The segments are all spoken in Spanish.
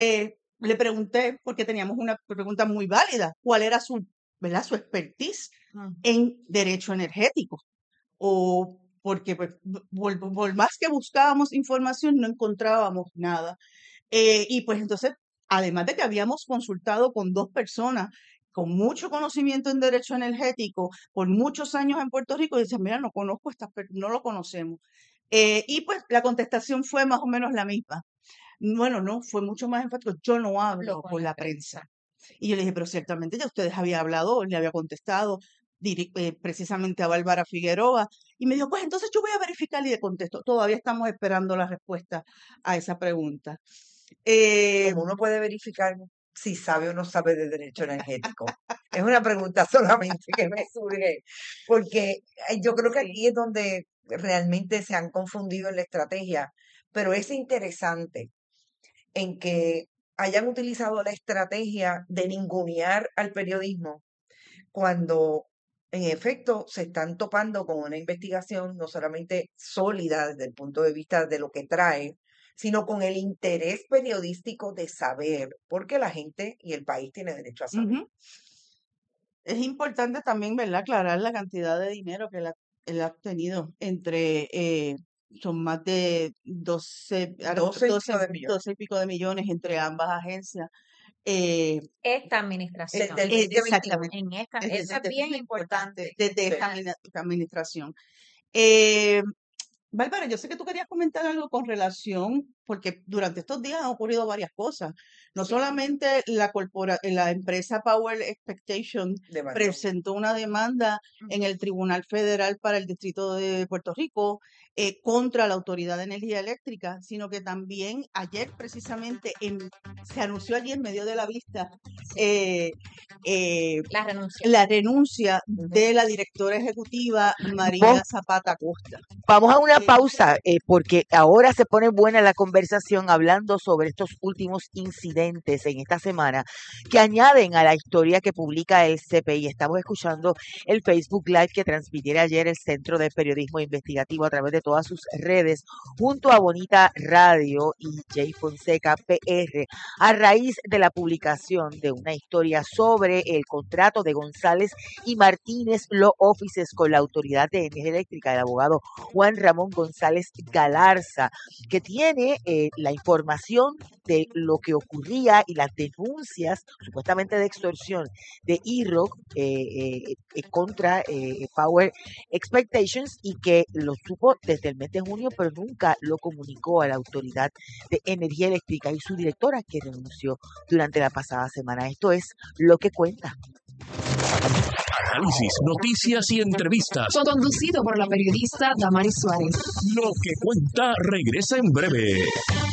Le pregunté, porque teníamos una pregunta muy válida, cuál era su, ¿verdad? Su expertise en derecho energético. O porque pues, por más que buscábamos información, no encontrábamos nada. Y pues entonces, además de que habíamos consultado con dos personas con mucho conocimiento en derecho energético por muchos años en Puerto Rico, y dicen, mira, no conozco no lo conocemos. Y pues la contestación fue más o menos la misma. Bueno, no, fue mucho más enfático. Yo no hablo con la prensa. Y yo le dije, pero ciertamente ya ustedes había hablado, le había contestado precisamente a Bárbara Figueroa. Y me dijo, pues entonces yo voy a verificar y le contesto. Todavía estamos esperando la respuesta a esa pregunta. Como uno puede verificar si sabe o no sabe de derecho energético. Es una pregunta solamente que me surge, porque yo creo que aquí es donde realmente se han confundido en la estrategia, pero es interesante en que hayan utilizado la estrategia de ningunear al periodismo cuando en efecto se están topando con una investigación no solamente sólida desde el punto de vista de lo que trae, sino con el interés periodístico de saber, porque la gente y el país tiene derecho a saber. Ujú. Es importante también, ¿verdad?, aclarar la cantidad de dinero que él ha obtenido son más de 12, 12 y pico de millones. 12 y pico de millones entre ambas agencias. Eh, Esta administración. Desde el 2021. exactamente. En esta, Es eso es bien importante. Desde Sí. esta administración. Bárbara, yo sé que tú querías comentar algo con relación, porque durante estos días han ocurrido varias cosas. No solamente la empresa Power Expectation Demandó. presentó una demanda en el Tribunal Federal para el Distrito de Puerto Rico contra la Autoridad de Energía Eléctrica, sino que también ayer precisamente se anunció allí en medio de la vista La renuncia. la renuncia de la directora ejecutiva María Zapata Costa. Vamos a una pausa porque ahora se pone buena la conversación hablando sobre estos últimos incidentes en esta semana que añaden a la historia que publica el CPI. Estamos escuchando el Facebook Live que transmitiera ayer el Centro de Periodismo Investigativo a través de todas sus redes junto a Bonita Radio y Jay Fonseca PR a raíz de la publicación de una historia sobre el contrato de González y Martínez Law Offices con la Autoridad de Energía Eléctrica, el abogado Juan Ramón González Galarza, que tiene la información de lo que ocurría y las denuncias supuestamente de extorsión de IROC contra Power Expectations y que lo supo desde el mes de junio, pero nunca lo comunicó a la Autoridad de Energía Eléctrica y su directora que renunció durante la pasada semana. Esto es lo que cuenta. Análisis, noticias y entrevistas. Conducido por la periodista Damaris Suárez. Lo que cuenta regresa en breve.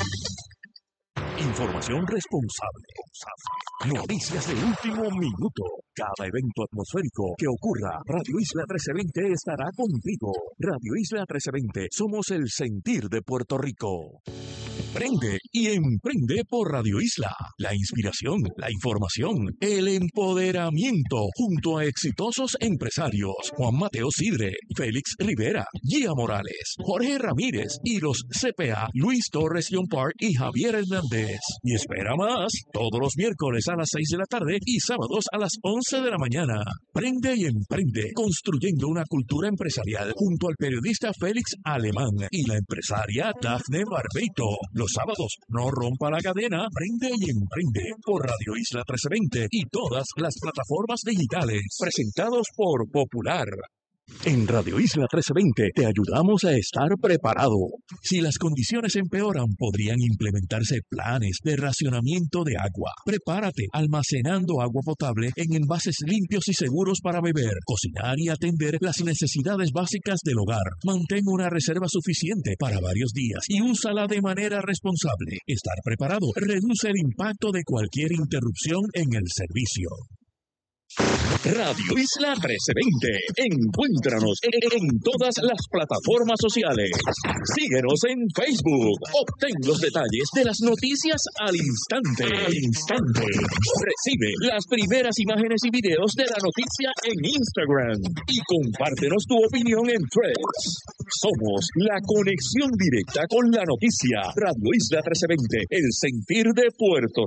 Información responsable. Noticias de último minuto. Cada evento atmosférico que ocurra, Radio Isla 1320 estará contigo. Radio Isla 1320, somos el sentir de Puerto Rico. Prende y emprende por Radio Isla. La inspiración, la información, el empoderamiento junto a exitosos empresarios Juan Mateo Sidre, Félix Rivera, Gia Morales, Jorge Ramírez y los CPA Luis Torres John Park y Javier Hernández. Y espera más, todos los miércoles a las 6 de la tarde y sábados a las 11 de la mañana. Prende y emprende, construyendo una cultura empresarial junto al periodista Félix Alemán y la empresaria Dafne Barbeito. Los sábados, no rompa la cadena, prende y emprende por Radio Isla 1320 y todas las plataformas digitales, presentados por Popular. En Radio Isla 1320 te ayudamos a estar preparado. Si las condiciones empeoran, podrían implementarse planes de racionamiento de agua. Prepárate almacenando agua potable en envases limpios y seguros para beber, cocinar y atender las necesidades básicas del hogar. Mantén una reserva suficiente para varios días y úsala de manera responsable. Estar preparado reduce el impacto de cualquier interrupción en el servicio. Radio Isla 1320. Encuéntranos en todas las plataformas sociales. Síguenos en Facebook. Obtén los detalles de las noticias al instante. Recibe las primeras imágenes y videos de la noticia en Instagram. Y compártenos tu opinión en Threads. Somos la conexión directa con la noticia. Radio Isla 1320. El sentir de Puerto